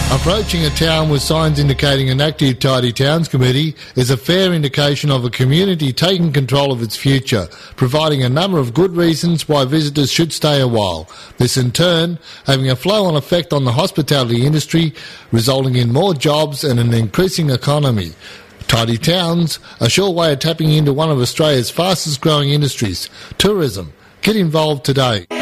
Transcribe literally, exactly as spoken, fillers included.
Approaching a town with signs indicating an active Tidy Towns committee is a fair indication of a community taking control of its future, providing a number of good reasons why visitors should stay a while. This in turn having a flow-on effect on the hospitality industry, resulting in more jobs and an increasing economy. Tidy Towns, a sure way of tapping into one of Australia's fastest growing industries, tourism. Get involved today.